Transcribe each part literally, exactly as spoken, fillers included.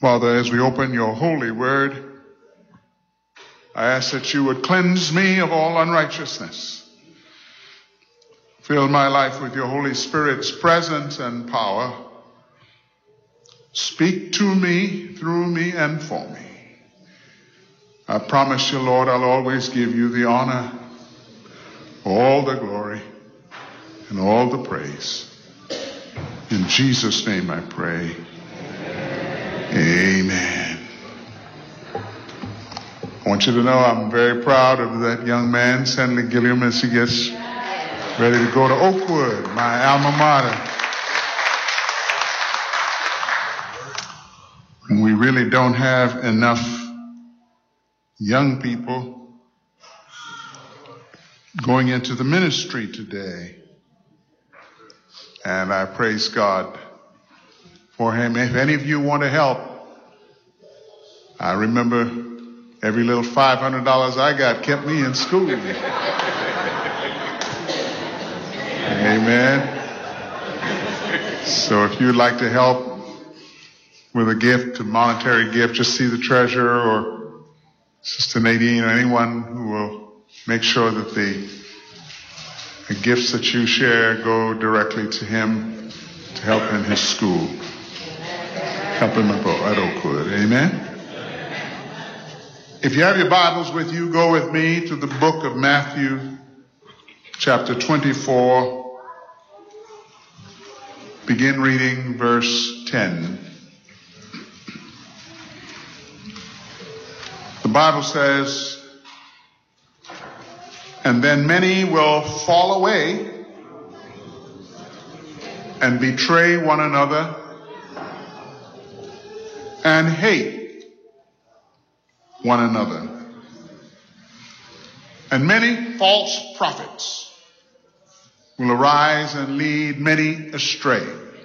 Father, as we open your holy word, I ask that you would cleanse me of all unrighteousness. Fill my life with your Holy Spirit's presence and power. Speak to me, through me, and for me. I promise you, Lord, I'll always give you the honor, all the glory, and all the praise. In Jesus' name I pray. Amen. I want you to know I'm very proud of that young man, Stanley Gilliam, as he gets ready to go to Oakwood, my alma mater. And we really don't have enough young people going into the ministry today. And I praise God for him. If any of you want to help, I remember every little five hundred dollars I got kept me in school. Amen. So if you'd like to help with a gift, a monetary gift, just see the treasurer or Sister Nadine or anyone who will make sure that the, the gifts that you share go directly to him to help in his school. Help him at Oakwood. Amen. If you have your Bibles with you, go with me to the book of Matthew, chapter twenty-four. Begin reading verse ten. The Bible says, "And then many will fall away and betray one another and hate one another. And many false prophets will arise and lead many astray.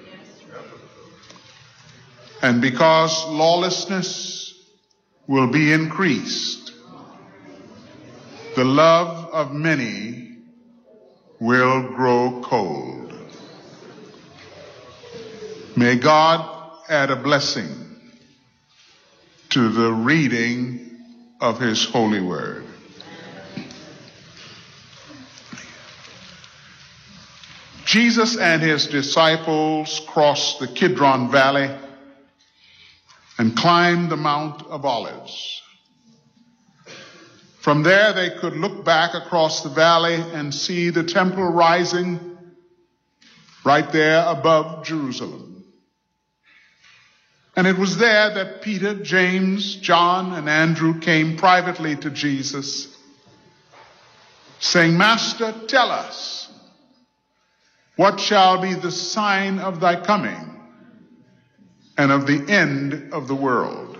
And because lawlessness will be increased, the love of many will grow cold." May God add a blessing to the reading of his holy word. Jesus and his disciples crossed the Kidron Valley and climbed the Mount of Olives. From there, they could look back across the valley and see the temple rising right there above Jerusalem. And it was there that Peter, James, John, and Andrew came privately to Jesus, saying, "Master, tell us, what shall be the sign of thy coming and of the end of the world?"